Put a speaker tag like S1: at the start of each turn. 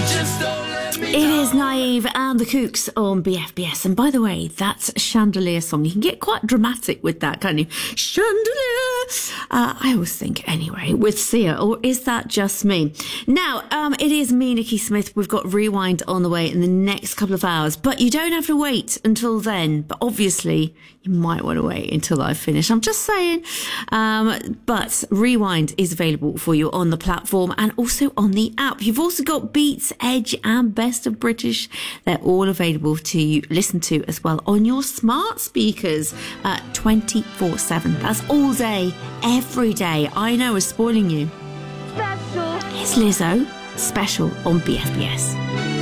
S1: It is Naive and the Kooks on BFBS. And by the way, that's a Chandelier song. You can get quite dramatic with that, can't you? Chandelier! I always think, anyway, with Sia, or is that just me? Now, it is me, Nikki Smith. We've got Rewind on the way in the next couple of hours, but you don't have to wait until then. But obviously, you might want to wait until I finish. I'm just saying. But Rewind is available for you on the platform and also on the app. You've also got Beats, Edge and Best of British. They're all available to you listen to as well on your smart speakers 24/7. That's all day, every day. I know, it's spoiling you.
S2: Special.
S1: It's Lizzo, Special on BFBS.